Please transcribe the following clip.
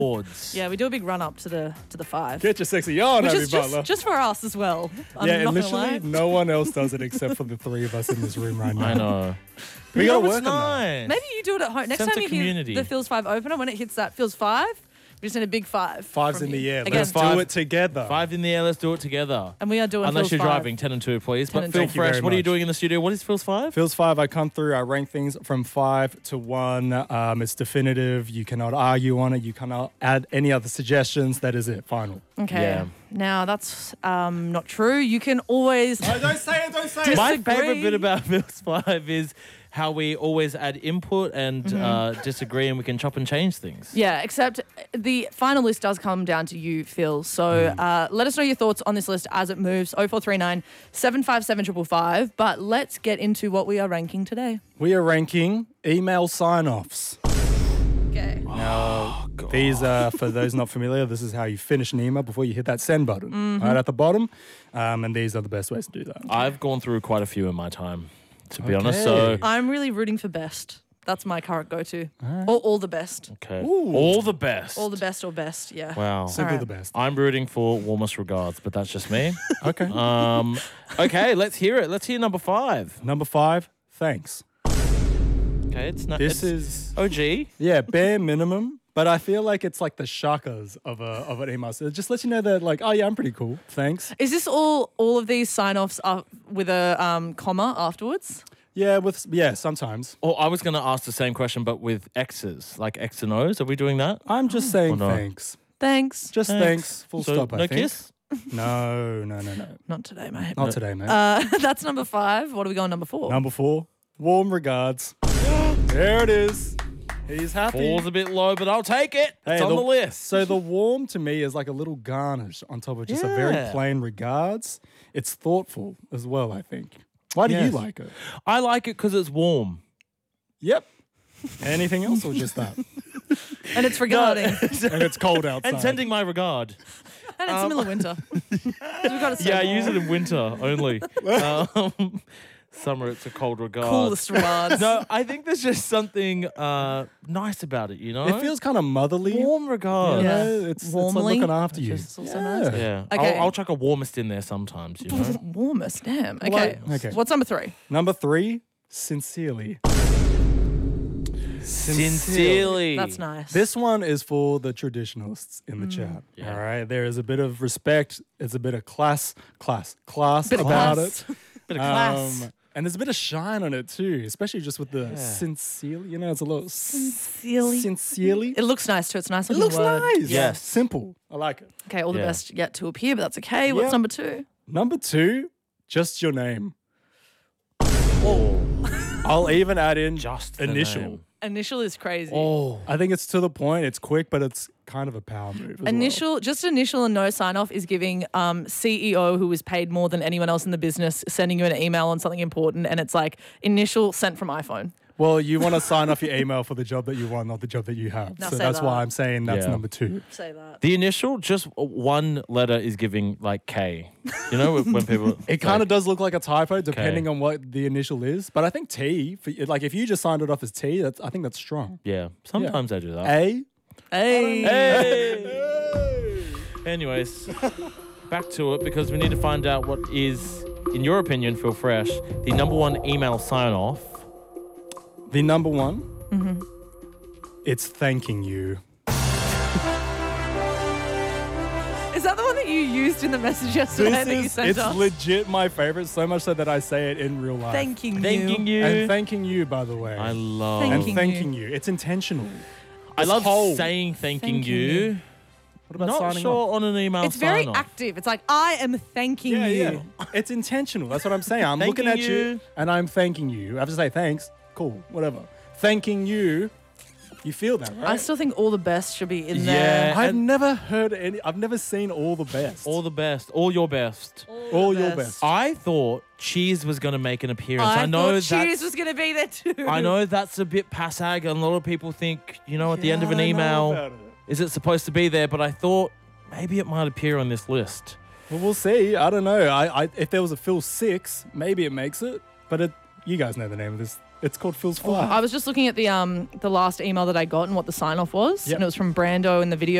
awards. Yeah, we do a big run up to the 5. Get your sexy on, Which Abby is Butler. just for us as well. I'm Yeah, not and gonna lie. literally no one else does it except for the 3 of us in this room right now. I know. We gotta No, work it's on that. nice. Maybe you do it at home. Next Sense time of you community. hear the Feels 5 opener, when it hits that Feels 5, we just need a big 5. 5's from in the you. air. Again, Let's do it together. 5 in the air. Let's do it together. and we are doing Unless Feels you're 5. driving, 10 and 2, please. 10 But and Phil 2. Thank you Fresh, very what are you much. doing in the studio? What is Phil's 5? Feels 5, I come through, I rank things from 5 to 1. It's definitive. You cannot argue on it. You cannot add any other suggestions. That is it. Final. Okay. Yeah. Now, that's not true. You can always... Don't say it. Don't say Dis- My Disagree. favourite bit about Phil's 5 is how we always add input and disagree, and we can chop and change things. Yeah, except the final list does come down to you, Phil. So let us know your thoughts on this list as it moves. 0439 757 555. But let's get into what we are ranking today. We are ranking email sign-offs. Okay. Now, these are, for those not familiar, this is how you finish an email before you hit that send button, right at the bottom. And these are the best ways to do that. I've gone through quite a few in my time, to be honest. So, I'm really rooting for best. That's my current go-to. Or all the best. okay. All the best. All the best or best, yeah. Wow. Simply Alright. the best. I'm rooting for warmest regards, but that's just me. Okay. Okay, let's hear it. Let's hear number 5. Number 5, thanks. Okay, it's not. This it's is, OG. yeah, bare minimum. But I feel like it's like the shakas of an email. So it just lets you know that, like, oh yeah, I'm pretty cool. Thanks. Is this all of these sign-offs are with a comma afterwards? Yeah, sometimes. Oh, I was going to ask the same question, but with X's, like X and O's. Are we doing that? I'm just saying no? thanks. Thanks. Just thanks. Full So, stop. no I think. kiss. No. Not today, mate. Not today, mate. That's number 5. What are we going number 4? Number 4, warm regards. There it is. He's happy. 4's a bit low, but I'll take it. Hey, It's on the list. So the warm to me is like a little garnish on top of just a very Yeah. plain regards. It's thoughtful as well, I think. Why do you Yes. like it? I like it because it's warm. Yep. Anything else or just that? And it's regarding. And it's cold outside. And sending my regard. And it's the middle of winter. 'Cause we've got to Yeah, I use it in winter only. Summer, it's a cold regard. coolest regards. No, I think there's just something nice about it, you know? It feels kind of motherly. warm regard. Yeah. It's like Warmly. looking after you. It's also nice. Yeah. Okay. I'll chuck a warmest in there sometimes, you know? Warmest, damn. Okay. Okay. What's number 3? Number 3, sincerely. Sincerely. That's nice. This one is for the traditionalists in the chat. Yeah. All right. There is a bit of respect. It's a bit of class Bit of about class. it. Bit of class. And there's a bit of shine on it too, especially just with the sincerely. You know, it's a little sincerely. It looks nice too. It's a nice It looking looks word. nice. Yes. Simple. I like it. Okay, all the Yeah. best yet to appear, but that's okay. What's Yep. number 2? Number 2, just your name. Oh. I'll even add in Just the initial. name. Initial is crazy. Oh. I think it's to the point. It's quick, but it's kind of a power move. As Initial, just initial and no sign off is giving CEO who was paid more than anyone else in the business sending you an email on something important, and it's like initial sent from iPhone. Well, you want to sign off your email for the job that you want, not the job that you have. Now so say that's that. why I'm saying that's Yeah. number 2. Say that. The initial, just one letter is giving like K. You know, when people. It kind of does look like a typo depending on what the initial is, but I think T, like if you just signed it off as T, I think that's strong. Yeah. Sometimes I do that. A. Hey. Hey! Anyways, back to it because we need to find out what is, in your opinion, Phil Fresh, the number 1 email sign off. The number 1, it's thanking you. Is that the one that you used in the message yesterday that you sent It's us? legit my favorite, so much so that I say it in real life. Thanking you. Thanking you. And thanking you, by the way. I love. Thank and you. thanking you. It's intentional. I love whole- saying thanking Thanking you. you. What about Not signing sure off? on an email It's very sign-off. active. It's like, I am thanking Yeah, you. yeah. It's intentional. That's what I'm saying. I'm Thanking looking at you you. and I'm thanking you. I have to say thanks. Cool. Whatever. Thanking you. You feel that, right? I still think all the best should be in Yeah. there. I've and- never heard any. I've never seen all the best. All the best. All your best. All your best. I thought Cheese was going to make an appearance. I know thought Cheers that's, was going to be there too. I know that's a bit passag, and a lot of people think, you know, at the end of an Yeah, I know email, about it. is it supposed to be there? But I thought maybe it might appear on this list. Well, we'll see. I don't know. If there was a Phil 6, maybe it makes it. But you guys know the name of this It's called Phil's Fly. I was just looking at the last email that I got and what the sign off was, Yep. and it was from Brando in the video.